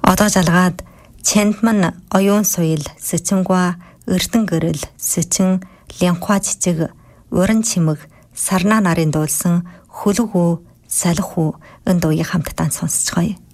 Одоо жалгаад Чэндмэн оюун суйл сэчэнгва эрдэн гэрэл сэчин лянхва жижиг уран чимэг сарнаа нарын дуулсан хөлөг үү салих үү энэ дууийг хамтдаа сонсцгоё.